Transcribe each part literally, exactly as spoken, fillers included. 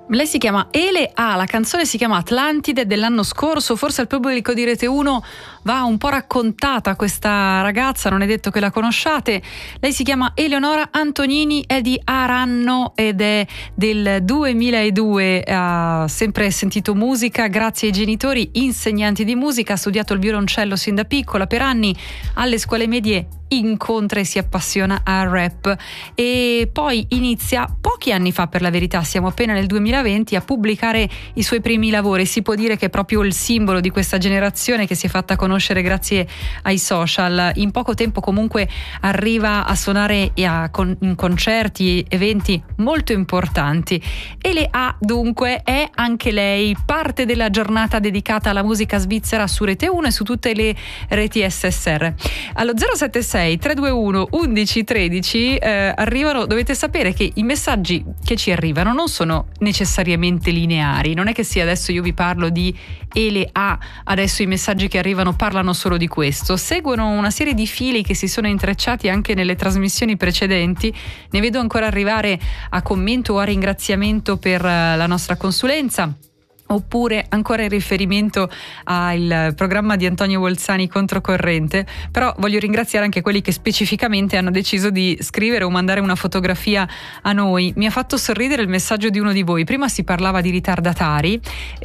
Lei si chiama Ele A, la canzone si chiama Atlantide, dell'anno scorso. Forse al pubblico di Rete uno va un po' raccontata questa ragazza, non è detto che la conosciate. Lei si chiama Eleonora Antonini, è di Aranno ed è del duemiladue. Ha sempre sentito musica grazie ai genitori insegnanti di musica, ha studiato il violoncello sin da piccola. Per anni alle scuole medie incontra e si appassiona al rap e poi inizia pochi anni fa, per la verità siamo appena nel duemilaventi, a pubblicare i suoi primi lavori. Si può dire che è proprio il simbolo di questa generazione che si è fatta conoscere grazie ai social. In poco tempo comunque arriva a suonare a con, in concerti e eventi molto importanti. Ele A dunque è anche lei parte della giornata dedicata alla musica svizzera su Rete uno e su tutte le reti S S R. Allo zero sette sei tre due uno undici tredici eh, arrivano, dovete sapere che i messaggi che ci arrivano non sono necessariamente lineari, non è che se adesso io vi parlo di Ele A, adesso i messaggi che arrivano parlano solo di questo, seguono una serie di fili che si sono intrecciati anche nelle trasmissioni precedenti. Ne vedo ancora arrivare a commento o a ringraziamento per la nostra consulenza, oppure ancora in riferimento al programma di Antonio Bolzani Controcorrente. Però voglio ringraziare anche quelli che specificamente hanno deciso di scrivere o mandare una fotografia a noi. Mi ha fatto sorridere il messaggio di uno di voi. Prima si parlava di ritardatari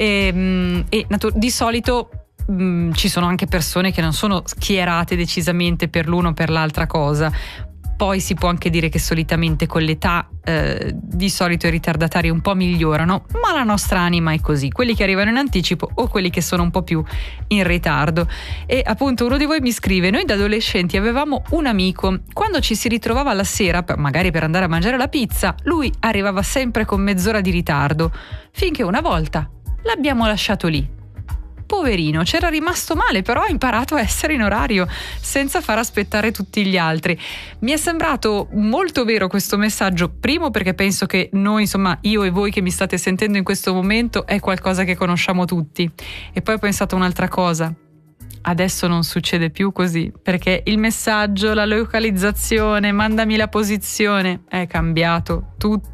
e, e di solito mh, ci sono anche persone che non sono schierate decisamente per l'uno o per l'altra cosa. Poi si può anche dire che solitamente con l'età eh, di solito i ritardatari un po' migliorano, ma la nostra anima è così, quelli che arrivano in anticipo o quelli che sono un po' più in ritardo. E appunto uno di voi mi scrive: noi da adolescenti avevamo un amico, quando ci si ritrovava la sera, magari per andare a mangiare la pizza, lui arrivava sempre con mezz'ora di ritardo, finché una volta l'abbiamo lasciato lì. Poverino, c'era rimasto male, però ha imparato a essere in orario senza far aspettare tutti gli altri. Mi è sembrato molto vero questo messaggio, primo perché penso che noi, insomma, io e voi che mi state sentendo in questo momento, è qualcosa che conosciamo tutti. E poi ho pensato un'altra cosa: adesso non succede più così, perché il messaggio, la localizzazione, mandami la posizione, è cambiato tutto.